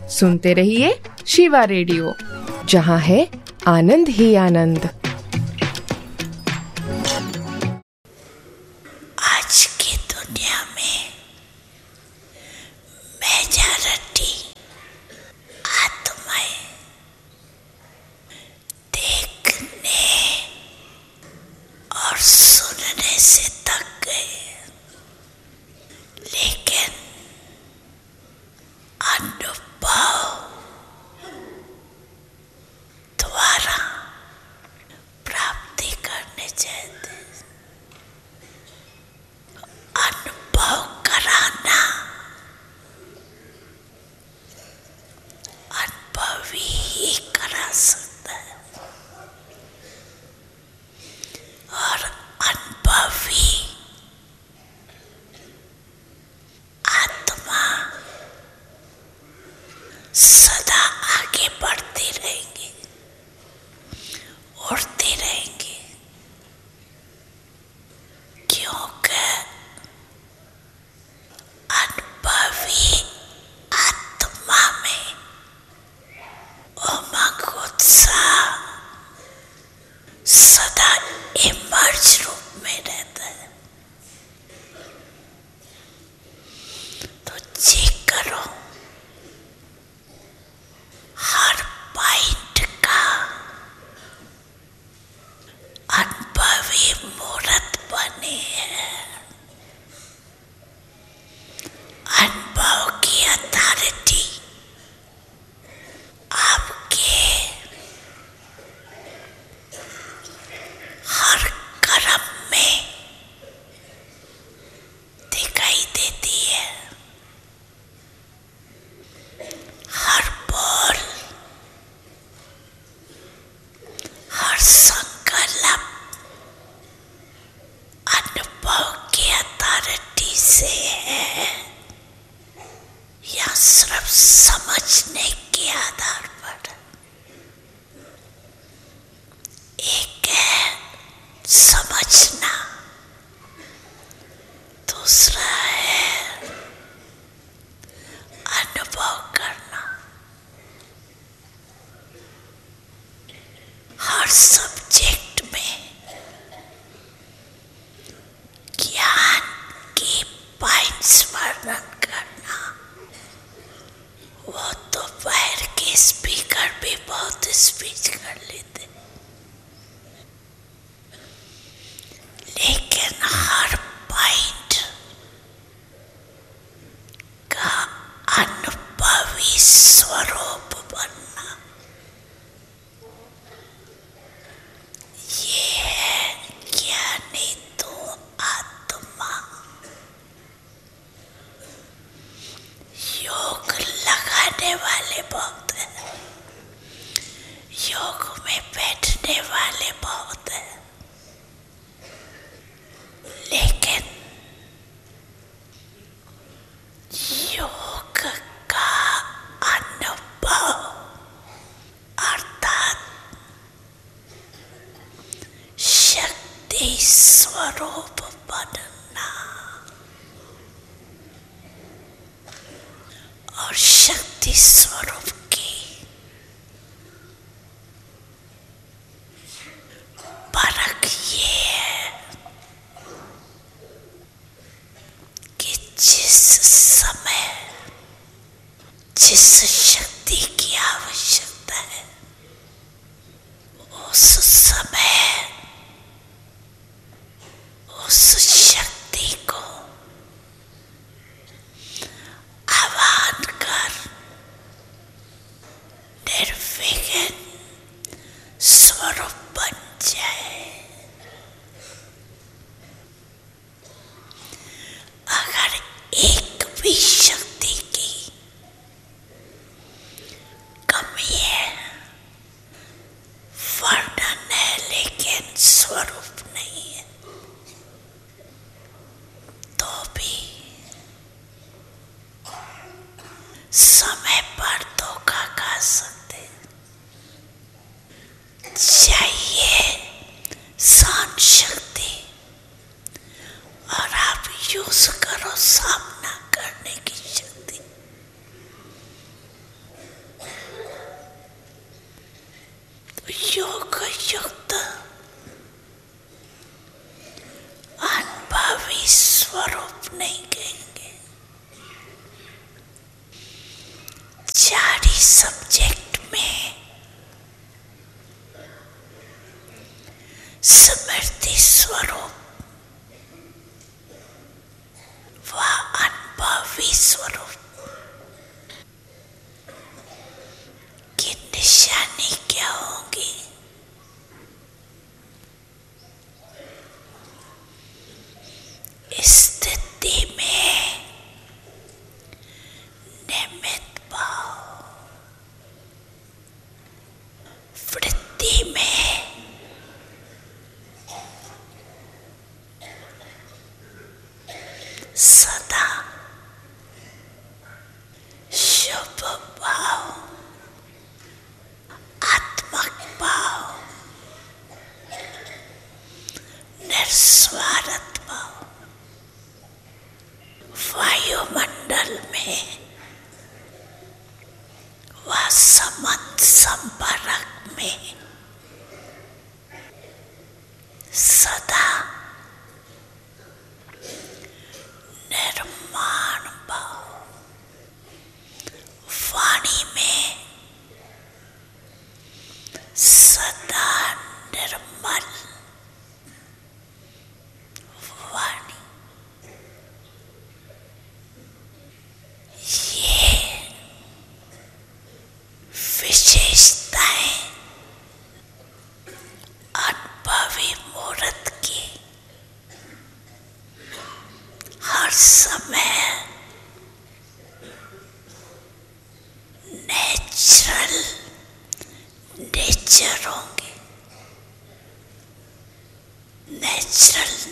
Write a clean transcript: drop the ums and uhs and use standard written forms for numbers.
सुनते रहिए शिवा रेडियो, जहाँ है आनंद ही आनंद। आज की दुनिया में मेजॉरिटी आत्माएं देखने और सुनने से थक गए, लेकिन अनुभव द्वारा प्राप्ति करने चाहते। अनुभव कराना अनुभवी ही करा सकता है, और अनुभवी आत्मा सदा आगे बढ़ती रहेंगी, उड़ती रहेंगी, क्योंकि अनुभवी आत्मा में उमंग उत्साह सदा इमर्ज रूप में रहता है। तो चेक करो, हर पॉइंट का अनुभवी मूर्त बने हैं। अनुभव की अथॉरिटी आपके हर कर्म में दिखाई देती है। हर बोल, हर संकल्प अनुभव की अथॉरिटी से है, या सिर्फ समझने के आधार पर। एक है समझना, दूसरा है अनुभव करना। हर सब्जेक्ट में ज्ञान की पॉइंट्स वर्णन करना, वो तो बाहर के स्पीकर भी बहुत स्पीच कर लेते, लेकिन हर पॉइंट का अनुभवी स्वरूप बनना, ये है ज्ञानी तो आत्मा। योग लगाने वाले बहुत हैं, योग में बैठने वाले बहुत हैं, लेकिन योग का अनुभव अर्थात शक्ति स्वरूप बनना और शक्ति स्वरूप की परख ये है कि जिस समय जिस शक्ति की आवश्यकता है, उस समय उस शक्ति को आह्वान कर निर्विघ्न स्वरूप बन जाए। अगर एक भी शक्ति की कमी है, वर्णन है लेकिन स्वरूप नहीं है, तो भी समय पर धोखा खा सकते। चाहिए शांत शक्ति, और आप यूज करो सामना करने की शक्ति। योग युक्त अनुभवी स्वरूप नहीं कहेंगे। 4 ही सब्जेक्ट में स्मृति स्वरूप व अनुभवी स्वरूप की निशानी क्या होगी? स्थिति में निमित्त भाव, वृत्ति में सदा शुभ भाव, आत्मक भाव, निस्वार्थ भाव, वायुमंडल में व समंत संपर्क में सदा निर्माण भाव, वाणी में सदा निर्मल वाणी। ये विशेषताएं अनुभवी मूर्त की हर समय नेचुरल नेचर होंगे। नेचुरल